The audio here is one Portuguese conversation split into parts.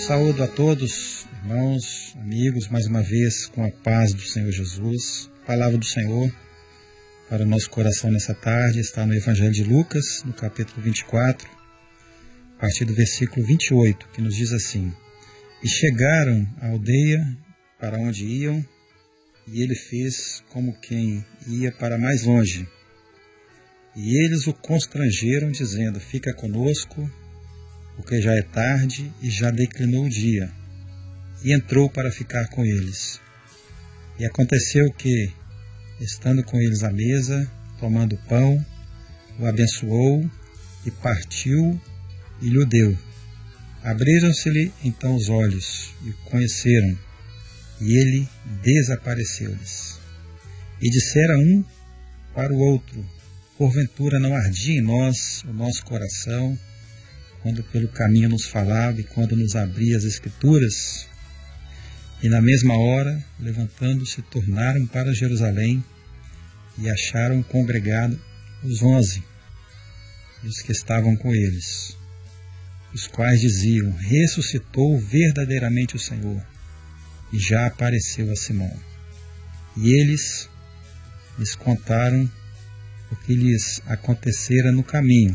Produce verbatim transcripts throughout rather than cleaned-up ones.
Saúdo a todos, irmãos, amigos, mais uma vez com a paz do Senhor Jesus. A palavra do Senhor para o nosso coração nessa tarde está no Evangelho de Lucas, no capítulo vinte e quatro, a partir do versículo vinte e oito, que nos diz assim: E chegaram à aldeia para onde iam, e ele fez como quem ia para mais longe. E eles o constrangeram, dizendo: Fica conosco, porque já é tarde e já declinou o dia. E entrou para ficar com eles. E aconteceu que, estando com eles à mesa, tomando pão, o abençoou e partiu e lhe deu. Abriram-se-lhe então os olhos e o conheceram, e ele desapareceu-lhes. E dissera um para o outro: Porventura não ardia em nós o nosso coração, quando pelo caminho nos falava e quando nos abria as Escrituras? E na mesma hora, levantando-se, tornaram para Jerusalém e acharam congregado os onze, e os que estavam com eles, os quais diziam: Ressuscitou verdadeiramente o Senhor, e já apareceu a Simão. E eles lhes contaram o que lhes acontecera no caminho,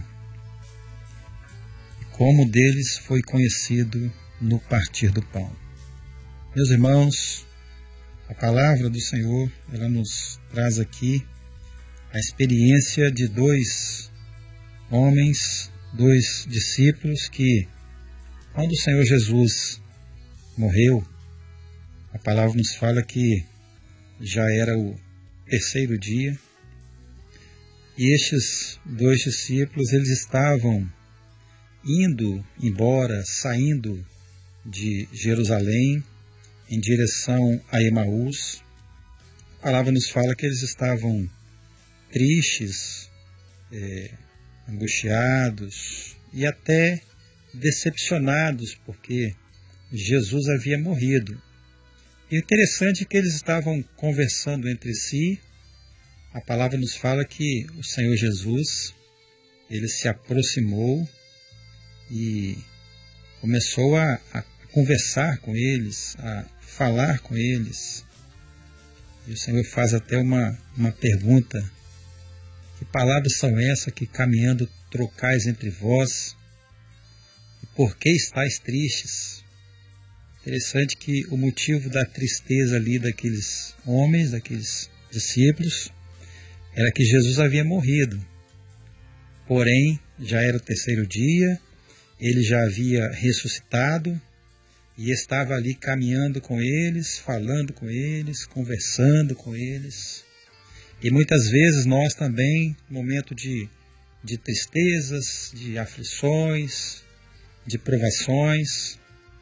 e como deles foi conhecido no partir do pão. Meus irmãos, a palavra do Senhor, ela nos traz aqui a experiência de dois homens, dois discípulos que, quando o Senhor Jesus morreu, a palavra nos fala que já era o terceiro dia, e estes dois discípulos, eles estavam indo embora, saindo de Jerusalém, em direção a Emaús. A palavra nos fala que eles estavam tristes, é, angustiados e até decepcionados, porque Jesus havia morrido. E o interessante é que eles estavam conversando entre si. A palavra nos fala que o Senhor Jesus, ele se aproximou e começou a, a conversar com eles, a falar com eles. E o Senhor faz até uma, uma pergunta: Que palavras são essas que caminhando trocais entre vós? E por que estáis tristes? Interessante que o motivo da tristeza ali daqueles homens, daqueles discípulos, era que Jesus havia morrido. Porém, já era o terceiro dia, ele já havia ressuscitado e estava ali caminhando com eles, falando com eles, conversando com eles. E muitas vezes nós também, no momento de, de tristezas, de aflições, de provações,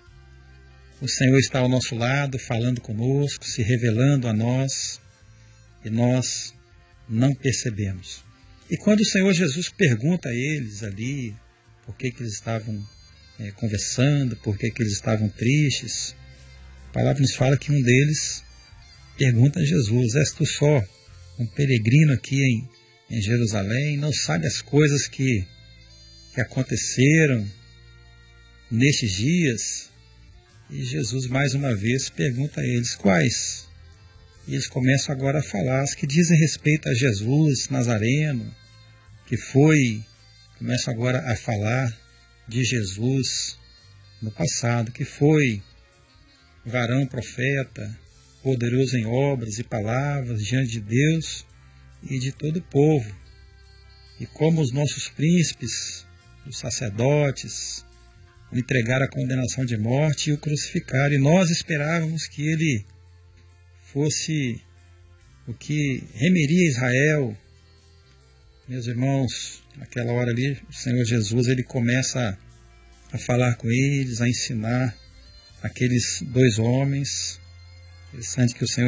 o Senhor está ao nosso lado, falando conosco, se revelando a nós, e nós não percebemos. E quando o Senhor Jesus pergunta a eles ali por que, que eles estavam é, conversando, por que, que eles estavam tristes, a palavra nos fala que um deles pergunta a Jesus: És tu só um peregrino aqui em, em Jerusalém, não sabe as coisas que, que aconteceram nestes dias? E Jesus mais uma vez pergunta a eles: quais? E eles começam agora a falar as que dizem respeito a Jesus Nazareno, que foi, começam agora a falar de Jesus no passado, que foi varão profeta, poderoso em obras e palavras diante de Deus e de todo o povo. E como os nossos príncipes, os sacerdotes, o entregaram à condenação de morte e o crucificaram. E nós esperávamos que ele fosse o que remeria Israel. Meus irmãos, naquela hora ali, o Senhor Jesus, ele começa a falar com eles, a ensinar aqueles dois homens. Interessante que o Senhor